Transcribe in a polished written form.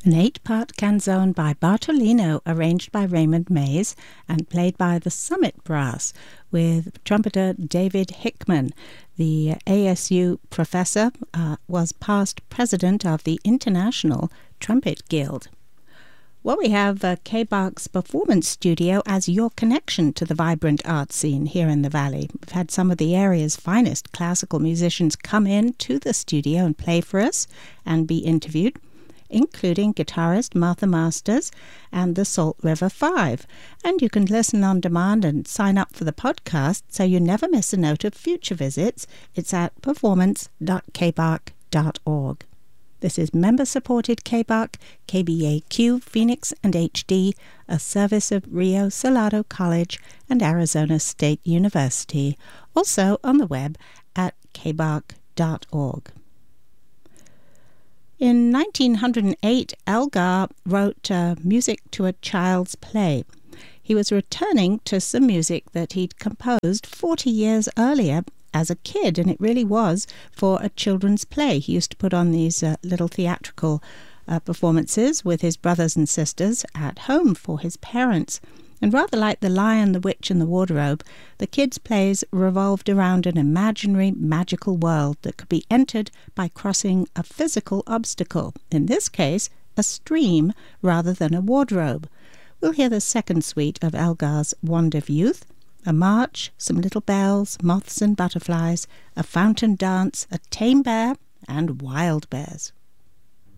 An 8-part canzone by Bartolino, arranged by Raymond Mays and played by the Summit Brass with trumpeter David Hickman. The ASU professor was past president of the International Trumpet Guild. Well, we have KBARC's Performance Studio as your connection to the vibrant art scene here in the Valley. We've had some of the area's finest classical musicians come in to the studio and play for us and be interviewed, including guitarist Martha Masters and the Salt River Five. And you can listen on demand and sign up for the podcast so you never miss a note of future visits. It's at performance.kbarc.org. This is member-supported KBARC, KBAQ, Phoenix and HD, a service of Rio Salado College and Arizona State University, also on the web at kbarc.org. In 1908, Elgar wrote music to a child's play. He was returning to some music that he'd composed 40 years earlier as a kid, and it really was for a children's play. He used to put on these little theatrical performances with his brothers and sisters at home for his parents. And rather like The Lion, the Witch and the Wardrobe, the kids' plays revolved around an imaginary magical world that could be entered by crossing a physical obstacle, in this case, a stream rather than a wardrobe. We'll hear the second suite of Elgar's Wand of Youth, a march, some little bells, moths and butterflies, a fountain dance, a tame bear, and wild bears.